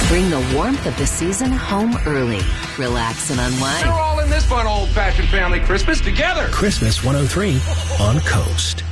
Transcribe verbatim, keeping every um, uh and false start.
Bring the warmth of the season home early. Relax and unwind. We're all in this fun old-fashioned family Christmas together. Christmas one oh three on Coast.